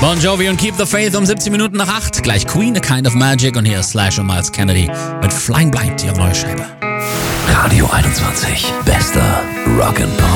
Bon Jovi und Keep the Faith um 17 Minuten nach 8. Gleich Queen, A Kind of Magic. Und hier ist Slash und Miles Kennedy mit Flying Blind, ihre neue Scheibe. Radio 21. Bester Rock'n'Pop.